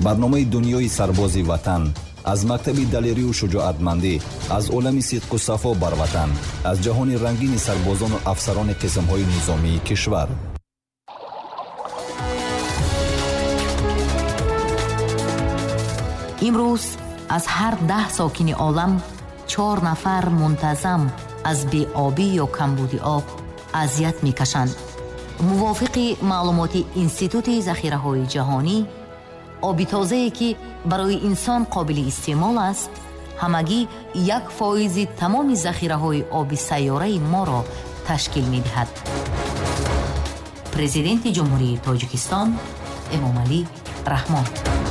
барномаи дунёи сарбози ватан аз мактаби далерию шуҷоатмандӣ, аз олами сидқу сафо бар ватан, аз ҷаҳони рангини сарбозону афсарони қисмҳои низомии кишвар. имрӯз аз ҳар 10 сокини олам 4 нафар мунтазам аз беобӣ ё камбуди об азият мекашанд. мувофиқи маълумоти институти захираҳои ҷаҳонӣ, оби тозае ки барои инсон қобили истеъмол аст, ҳамагӣ 1% тамоми захираҳои оби сайёраи моро ташкил медиҳад. президенти ҷумҳурии тоҷикистон эмомалӣ раҳмон.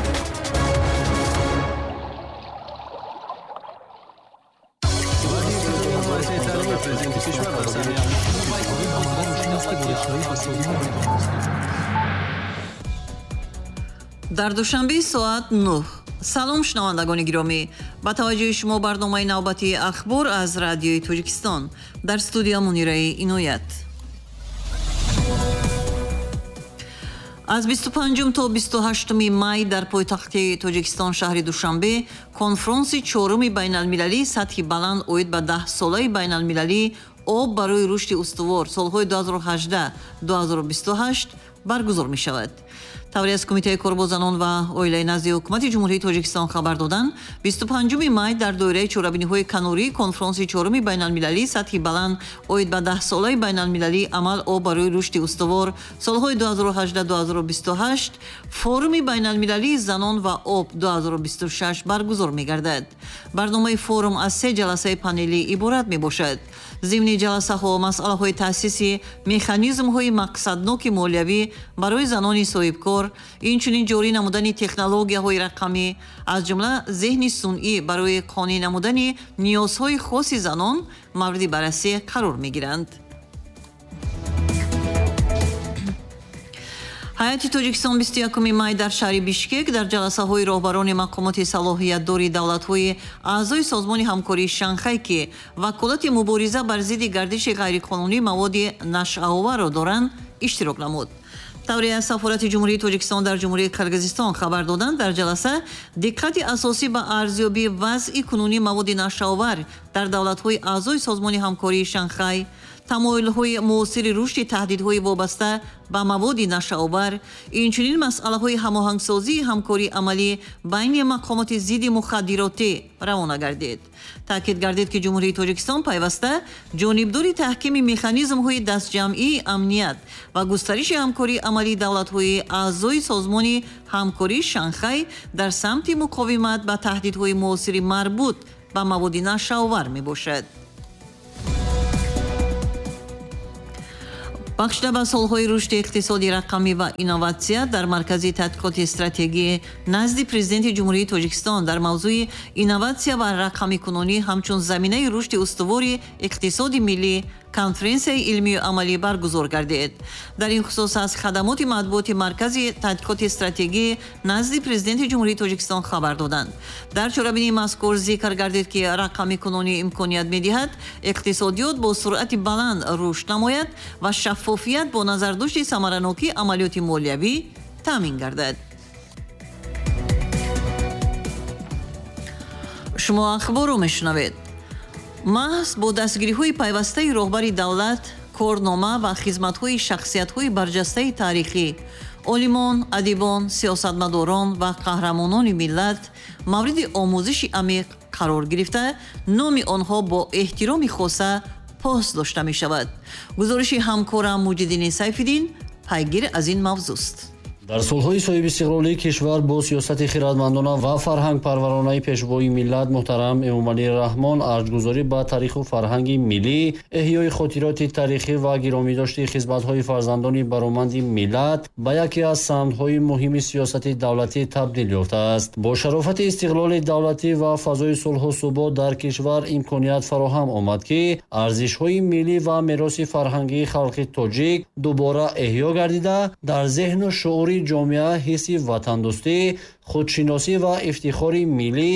дар душанбе соат 9. салом шунавандагони гиромӣ, ба таваҷҷӯҳи шумо барномаи навбатии ахбор аз радиои Тоҷикистон. дар студия Мунираи Иноят. аз 25 то 28 май дар пойтахти Тоҷикистон шаҳри Душанбе конфронси 4-уми байналмилалӣ сатҳи баланд оид ба 10-солаи байналмилалӣ об барои рушди устувор солҳои 2018-2028 баргузор мешавад. таври аз Кумитаи кор бо занон ва оилаи назди ҳукумати ҷумҳурии Тоҷикистон хабар доданд, 25 май дар доираи чорабиниҳои канории конфронси 4-уми байналмилалӣ сатҳи баланд оид ба 10-солаи байналмилалӣ амал об барои рушди устувор солҳои 2018-2028 форуми байналмилалии занон ва об 2026 баргузор мегардад. барномаи форум аз 3 ҷаласаи панелӣ иборат мебошад. зимни ҷаласаҳо масъалаҳои таъсиси механизмҳои мақсадноки молиявӣ барои занони соҳибкор, инчунин ҷорӣ намудани технологияҳои рақамӣ, аз ҷумла зеҳни сунъӣ барои қонеъ намудани ниёзҳои хоси занон мавриди баррасӣ қарор мегиранд. ҳайати Тоҷикистон 21 май дар шаҳри Бишкек дар ҷаласаҳои роҳбарони мақомоти салоҳиятдори давлатҳои аъзои созмони ҳамкории Шанхай ки ваколати мубориза бар зидди гардиши ғайриқонунӣ маводи нашъаоварро доранд иштирок намуд. таври аз сафорати ҷумҳурии Тоҷикистон дар ҷумҳурии Қирғизистон хабар доданд, дар ҷаласа диққати асосӣ ба арзёбии вазъи кунунӣ маводи нашъаовар дар давлатҳои аъзои созмони ҳамкории Шанхай, тамоилҳои муосири рушди таҳдидҳои вобаста ба маводи нашъаовар, инчунин масъалаҳои ҳамоҳангсозии ҳамкории амалӣ байни мақомоти зидди мухаддиротӣ равона гардид. таъкид гардид ки ҷумҳурии Тоҷикистон пайваста ҷонибдори таҳкими механизмҳои дастҷамъии амният ва густариши ҳамкории амалии давлатҳои аъзои созмони ҳамкории Шанхай дар самти муқовимат ба таҳдидҳои муосири марбут ба маводи нашъаовар мебошад. бахшида ба солҳои рушди иқтисоди рақамӣ ва инноватсия дар маркази тадқиқоти стратегӣ назди президенти ҷумҳурии Тоҷикистон дар мавзӯи инноватсия ва рақамикунонӣ ҳамчун заминаи рушди устувори иқтисоди миллӣ конференсияи илмию амалӣ баргузор гардид. дар ин хусус аз хадамоти матбуоти маркази тадқиқоти стратегӣ назди президенти ҷумҳурии Тоҷикистон хабар доданд. дар чорабинии мазкур зикр гардид ки рақамикунонӣ имконият медиҳад иқтисодиёт бо суръати баланд рушд намояд ва шаффофият бо назардошти самаранокии амалиёти молиявӣ таъмин гардад. шумо ахборро мешунавед. маҳз бо дастгириҳои пайвастаи роҳбари давлат, корнома ва хизматҳои шахсиятҳои барҷастаи таърихӣ, олимон, адибон, сиёсатмадорон ва қаҳрамонони миллат мавриди омӯзиши амиқ қарор гирифта, номи онҳо бо эҳтироми хоса пост дошта мешавад. гузориши ҳамкорам Муҷиддини Сайфиддин пайгир аз ин мавзӯст. дар солҳои соҳиби истиқлолии кишвар бо сиёсати хиратмандона ва фарҳангпарваронаи пешвои миллат муҳтарам Эмомалӣ Раҳмон арзгузорӣ ба таъриху фарҳанги миллӣ, эҳёи хотироти таърихӣ ва гиромидошти хизматҳои фарзандони бароманди миллат ба яке аз самтҳои муҳими сиёсати давлатӣ табдил ёфтааст. бо шарофати истиқлоли давлатӣ ва фазои сулҳу субот дар кишвар имконият фароҳам омад ки арзишҳои миллӣ ва мероси фарҳангии халқи тоҷик дубора эҳё гардида дар зеҳну шуури ҷомеа ҳисси ватандӯстӣ, худшиносӣ ва ифтихори миллӣ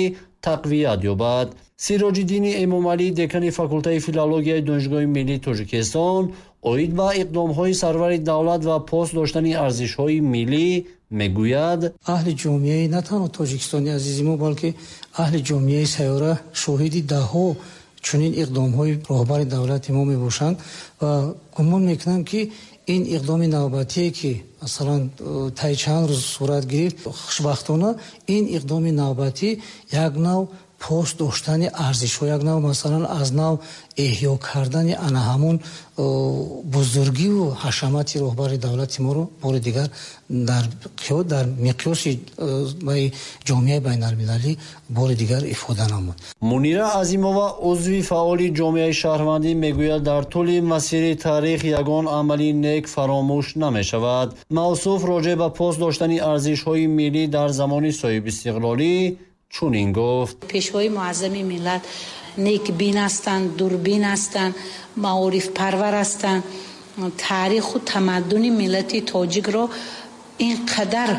тақвият ёбад. Сироҷиддини Эмомалӣ, декани факултаи филологияи Донишгоҳи миллии Тоҷикистон, оид ба иқдомҳои сарвари давлат ва пост доштани арзишҳои миллӣ мегӯяд: аҳли ҷомеаи на танҳо тоҷикистони азизи мо, балки аҳли ҷомеаи сайёра шоҳиди даҳҳо чунин иқдомҳои роҳбари давлати мо мебошанд ва гумон мекунам, ки ин иқдоми навбатие ки масалан таи чанд рӯз сурат гирифт, хушбахтона ин иқдоми навбатӣ як нав пост доштани арзишҳо, як нав масалан аз нав эҳё кардани ана ҳамон бузургиву ҳашамати роҳбари давлати моро бори дигар дар миқёси ҷомеаи байналмилалӣ бори дигар ифода намуд. Мунира Азимова, узви фаъоли ҷомеаи шаҳрвандӣ, мегӯяд, дар тӯли масири таърих ягон амали нек фаромӯш намешавад. мавсуф роҷеъ ба пост доштани арзишҳои миллӣ дар замони соҳибистиқлолӣ чунин гуфт: пешвои муаззами миллат некбин ҳастанд, дурбин ҳастанд, маорифпарвар ҳастанд. таъриху тамаддуни миллати тоҷикро инқадар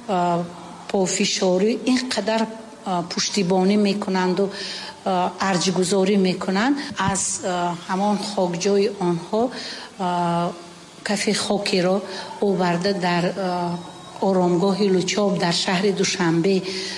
пофишорӣ, инқадар пуштибонӣ мекунанду арҷгузорӣ мекунанд. аз ҳамон хокҷои онҳо кафи хокеро оварда дар оромгоҳи Лучоб дар шаҳри Душанбе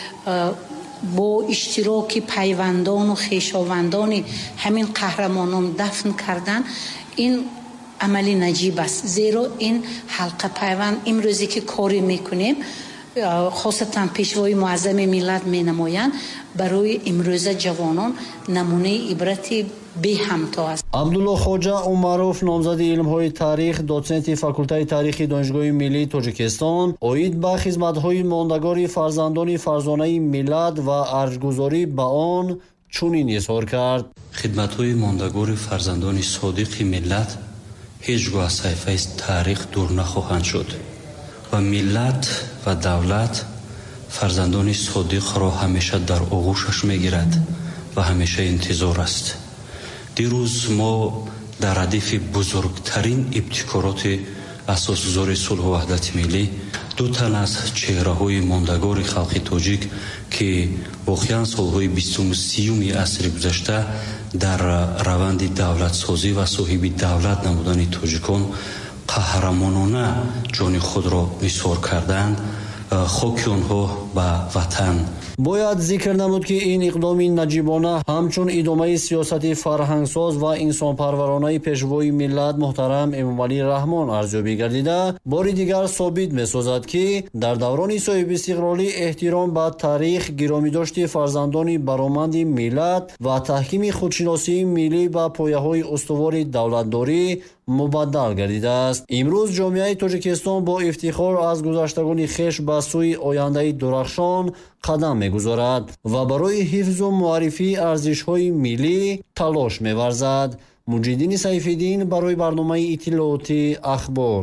бо иштироки пайвандону хешовандони ҳамин қаҳрамонон дафн кардан. ин амали наҷиб аст, зеро ин ҳалқа пайванд имрӯзе ки коре мекунем, хосатан пешвои муаззами миллат менамоянд, барои имрӯза ҷавонон намунаи ибрати беҳамто аст. Абдулло Хоҷа Умаруф, номзади илмҳои таърих, доценти факултаи таърихи Донишгоҳи миллии Тоҷикистон, оид ба хизматҳои мондагори фарзандони фарзонаи миллат ва арҷгузорӣ ба он чунин изҳор кард: хидматҳои мондагори фарзандони содиқи миллат ҳеҷ гоҳ аз саҳифаи таърих дур нахоҳанд шуд ва миллат ва давлат фарзандони содиқро ҳамеша дар оғӯшаш мегирад ва ҳамеша интизор аст. дирӯз мо дар радифи бузургтарин ибтикороти асосгузори сулҳу ваҳдати миллӣ ду тан аз чеҳраҳои мондагори халқи тоҷик ки воқеан солҳои 20-30 асри гузашта дар раванди давлатсозӣ ва соҳиби давлат намудани тоҷикон қаҳрамонона ҷони худро нисор карданд, хоки онҳо ба ватан. бояд зикр намуд, ки ин иқдоми наҷибона ҳамчун идомаи сиёсати фарҳангсоз ва инсонпарваронаи пешвои миллат муҳтарам Эмомалӣ Раҳмон арзёбӣ гардида, бори дигар собит месозад, ки дар даврони соҳибистиқлолӣ эҳтиром ба таърих, гиромидошти фарзандони бароманди миллат ва таҳкими худшиносии миллӣ ба пояҳои устувори давлатдорӣ мубаддал гардидааст. имрӯз ҷомеаи Тоҷикистон бо ифтихор аз гузаштагони хеш ба сӯи ояндаи дурахшон қадам мегузорад ва барои ҳифзу муаррифии арзишҳои миллӣ талош меварзад. Муҷиддини Сайфиддин барои барномаи иттилоотӣ Ахбор.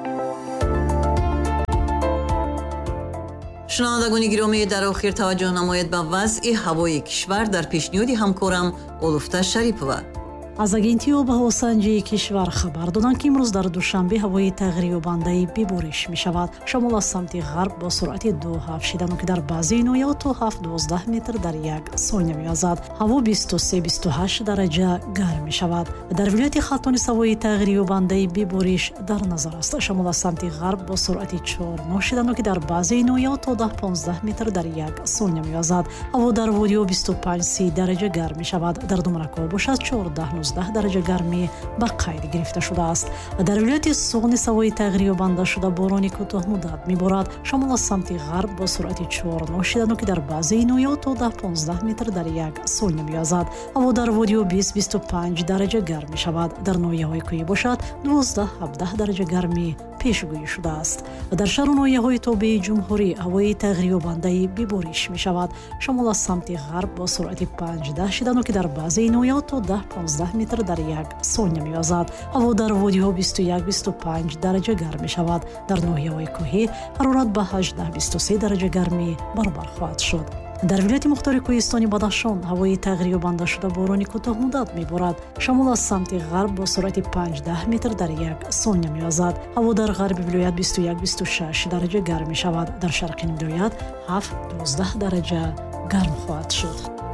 шунавандагони гиромӣ, дар охир таваҷҷӯҳ намоед ба вазъи ҳавои кишвар дар пешниҳоди ҳамкорам Олуфта Шарипова. аз агентии обу ҳавосанҷии кишвар хабар доданд, ки имрӯз дар душанбе ҳавои тағйирёбандаи бибориш мешавад. шамол аз самти ғарб бо суръати 2-7 шидану ки дар баъзеи ноҳияҳо то 7-12 метр дар як сония мевазад. ҳаво 23-28 дараҷа гарм мешавад. дар вилояти Халтонис ҳавои тағйирёбандаи бибориш дар назар аст. шамол аз самти ғарб бо суръати 4-9 шидану ки дар баъзеи ноҳияҳо то 10-15 метр дар як сония мевазад. ҳаво дар водиҳо 25-30 дараҷа гарм мешавад. дар думракҳо бошад 14-19 дараҷа гармӣ ба қайд гирифта шудааст. дар вилояти Суғнис ҳавои тағйирёбанда шуда борони кӯтоҳмуддат меборад. шамол аз самти ғарб бо суръати 4-9 шидану ки дар баъзеи ноҳияҳо то 10-15 метр дар як сония мевазад. ҳаво дар водиҳо 20-25 дараҷа гарм мешавад. дар ноҳияҳои кӯҳӣ бошад 12-17 дараҷа гармӣ пешгӯӣ шудааст. дар шаҳру ноҳияҳои тобеи ҷумҳурӣ ҳавои тағйирёбандаи бибориш мешавад. шамол аз самти ғарб бо суръати 5-10 шидану ки дар баъзеи ноҳияҳо то 10-15 метр дар як сония мевазад. ҳаво дар водиҳо 21-25 дараҷа гарм мешавад. дар ноҳияҳои кӯҳӣ ҳарорат ба 18-23 дараҷа гармӣ баробар хоҳад шуд. дар вилояти мухтори кӯҳистони Бадахшон ҳавои тағйирёбанда шуда борони кӯтоҳмуддат меборад. шамол аз самти ғарб бо суръати 5-10 метр дар як сония мевазад. ҳаво дар ғарби вилоят 21-26 дараҷа гарм мешавад. дар шарқи вилоят 7-12 дараҷа гарм хоҳад шуд.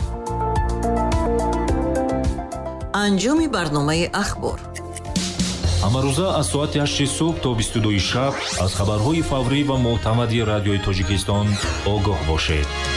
анҷоми барномаи ахбор. ҳамарӯза аз соати 8 субҳ то 22 шаб аз хабарҳои фаврӣ ва мӯътамади радиои Тоҷикистон огоҳ бошед.